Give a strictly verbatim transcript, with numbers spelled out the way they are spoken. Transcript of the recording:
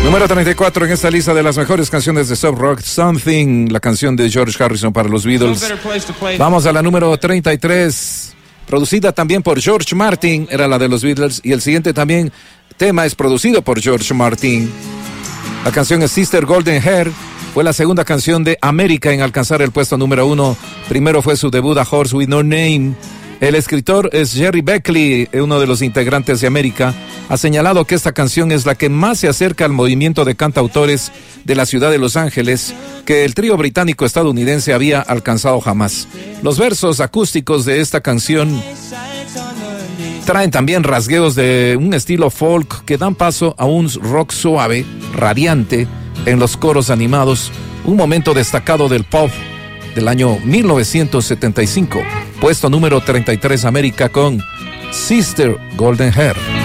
Número treinta y cuatro en esta lista de las mejores canciones de soft rock, Something, la canción de George Harrison para los Beatles. Vamos a la número treinta y tres, producida también por George Martin, era la de los Beatles, y el siguiente también tema es producido por George Martin. La canción es Sister Golden Hair, fue la segunda canción de América en alcanzar el puesto número uno. Primero fue su debut, A Horse with No Name. El escritor es Jerry Beckley, uno de los integrantes de América. Ha señalado que esta canción es la que más se acerca al movimiento de cantautores de la ciudad de Los Ángeles que el trío británico-estadounidense había alcanzado jamás. Los versos acústicos de esta canción traen también rasgueos de un estilo folk que dan paso a un rock suave, radiante, en los coros animados, un momento destacado del pop del año mil novecientos setenta y cinco. Puesto número treinta y tres, América con Sister Golden Hair.